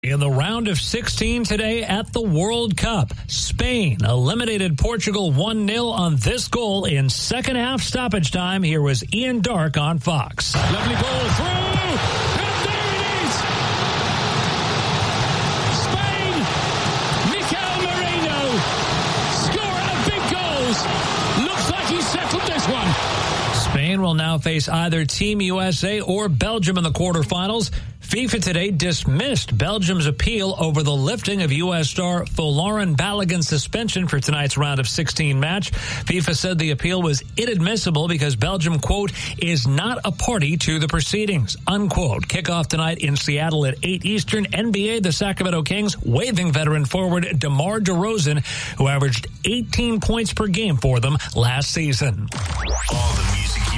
In the round of 16 today at the World Cup, Spain eliminated Portugal 1-0 on this goal in second half stoppage time. Here was Ian Darke on Fox. Lovely ball through, and there it is! Spain, Mikel Merino, scorer of big goals. Looks like he settled this one. Spain will now face either Team USA or Belgium in the quarterfinals. FIFA today dismissed Belgium's appeal over the lifting of U.S. star Folarin Balogun's suspension for tonight's round of 16 match. FIFA said the appeal was inadmissible because Belgium, quote, is not a party to the proceedings, unquote. Kickoff tonight in Seattle at 8 Eastern. NBA, the Sacramento Kings waiving veteran forward DeMar DeRozan, who averaged 18 points per game for them last season. All the music